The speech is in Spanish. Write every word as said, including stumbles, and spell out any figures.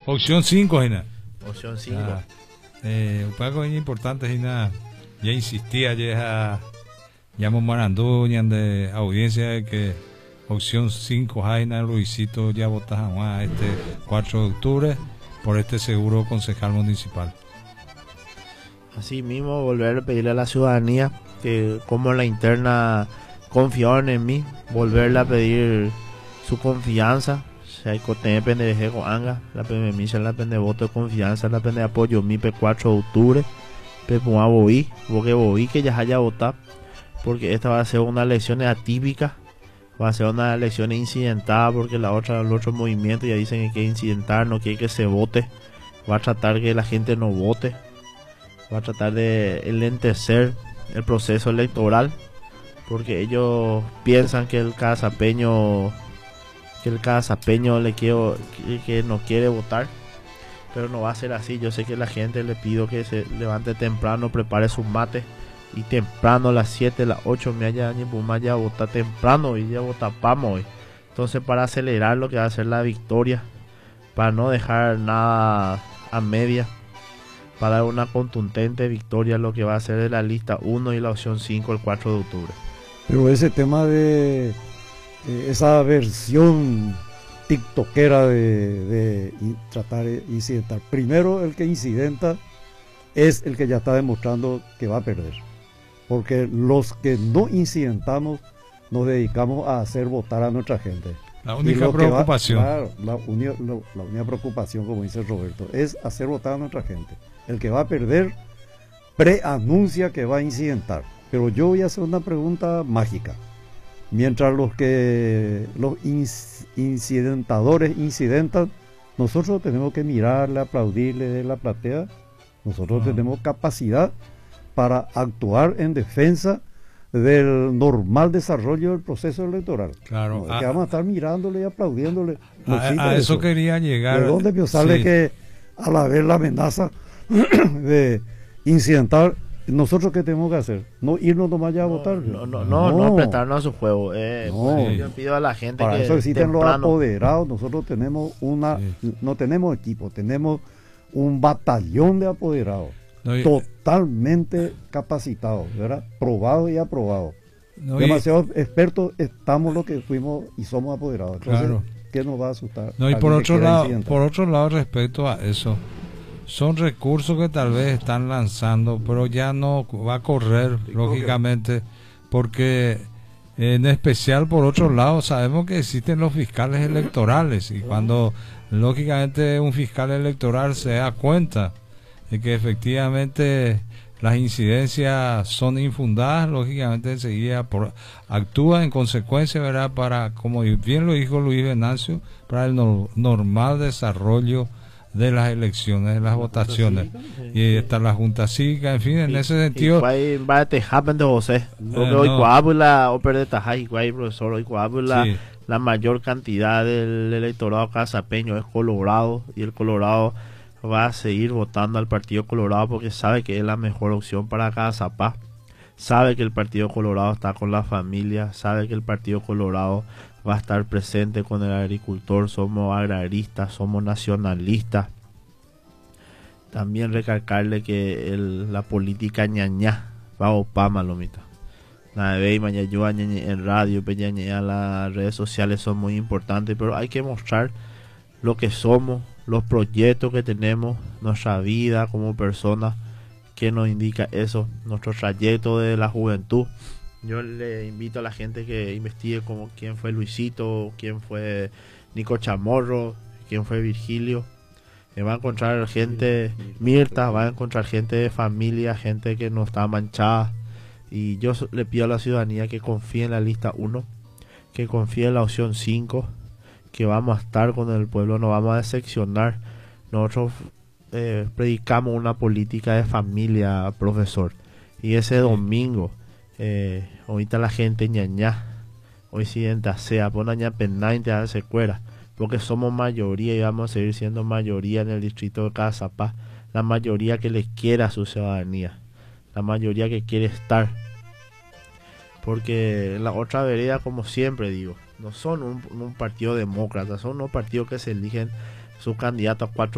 Opción cinco, Gina. Opción cinco. Ah, eh, un poco importante, Gina. Ya insistía, ya llamo Maranduña de audiencia de que opción cinco, Jaina Luisito, ya votas a este cuatro de octubre por este seguro concejal municipal. Así mismo, volver a pedirle a la ciudadanía que, como la interna confiaron en mí, volverle a pedir su confianza. Si hay que pendeje con anga, la pende misa, la pende voto de confianza, la pende apoyo mi pe cuatro de octubre, pe puma boí, porque boí que ya haya votado, porque esta va a ser una elección atípica, va a ser una elección incidentada, porque la otra, el otro movimiento ya dicen que hay que incidentar, no quiere que se vote, va a tratar que la gente no vote, va a tratar de enlentecer el proceso electoral, porque ellos piensan que el casapeño que el casapeño le quiero, que, que no quiere votar, pero no va a ser así. Yo sé que la gente le pido que se levante temprano, prepare su mate y temprano a las siete, las ocho me haya ni puma ya votar temprano y ya votar pamo hoy. Entonces, para acelerar lo que va a ser la victoria, para no dejar nada a media, para dar una contundente victoria lo que va a ser de la lista uno y la opción cinco el cuatro de octubre. Pero ese tema de eh, esa versión tiktokera de, de in, tratar de incidentar, primero el que incidenta es el que ya está demostrando que va a perder, porque los que no incidentamos nos dedicamos a hacer votar a nuestra gente. La única preocupación. Va, claro, la, uni, lo, la única preocupación, como dice Roberto, es hacer votar a nuestra gente. El que va a perder preanuncia que va a incidentar. Pero yo voy a hacer una pregunta mágica. Mientras los que los incidentadores incidentan, nosotros tenemos que mirarle, aplaudirle de la platea. Nosotros uh-huh. tenemos capacidad para actuar en defensa del normal desarrollo del proceso electoral. Claro. No, a, que vamos a estar mirándole y aplaudiéndole. No a, a eso, eso quería llegar. ¿De dónde me sale sí. que a la vez la amenaza de incidentar? ¿Nosotros qué tenemos que hacer? ¿No irnos nomás ya a no, votar? No, no, no, no, no prestarnos a su juego. Eh, no. Pues, yo pido a la gente para que eso existen temprano... los apoderados. Nosotros tenemos una, sí. no tenemos equipo, tenemos un batallón de apoderados. No, y... totalmente capacitados, ¿verdad? Probados y aprobados. No, Demasiados y... expertos estamos los que fuimos y somos apoderados. Entonces, claro. ¿qué nos va a asustar? No, y por otro lado, por otro lado, respecto a eso, son recursos que tal vez están lanzando, pero ya no va a correr, lógicamente, porque en especial por otro lado sabemos que existen los fiscales electorales y cuando lógicamente un fiscal electoral se da cuenta de que efectivamente las incidencias son infundadas, lógicamente enseguida por, actúa en consecuencia, ¿verdad? Para, como bien lo dijo Luis Venancio, para el no, normal desarrollo de las elecciones, de las votaciones, y está la Junta Cívica, en fin, en ese sentido. Va a tejar de José, hoy coábula, o perder tajay, profesor, hoy coábula, la mayor cantidad del electorado casapeño es Colorado, y el Colorado va a seguir votando al Partido Colorado porque sabe que es la mejor opción para Cazapá, sabe que el Partido Colorado está con la familia, sabe que el Partido Colorado va a estar presente con el agricultor, somos agraristas, somos nacionalistas. También recalcarle que el, la política ñañá va a Opama, lomita. En radio, las redes sociales son muy importantes, pero hay que mostrar lo que somos, los proyectos que tenemos, nuestra vida como personas, que nos indica eso, nuestro trayecto de la juventud. Yo le invito a la gente que investigue como quién fue Luisito, quién fue Nico Chamorro, quién fue Virgilio. Eh, va a encontrar gente, Mirta, va a encontrar gente de familia, gente que no está manchada. Y yo le pido a la ciudadanía que confíe en la lista uno, que confíe en la opción cinco, que vamos a estar con el pueblo, no vamos a decepcionar. Nosotros eh, predicamos una política de familia, profesor. Y ese domingo, Eh, ahorita la gente ñañá, hoy sienta sea, pon ña pená y te hace cuera, porque somos mayoría y vamos a seguir siendo mayoría en el distrito de Cazapá, la mayoría que le quiere a su ciudadanía, la mayoría que quiere estar, porque la otra vereda, como siempre digo, no son un, un partido demócrata, son unos partidos que se eligen sus candidatos a cuatro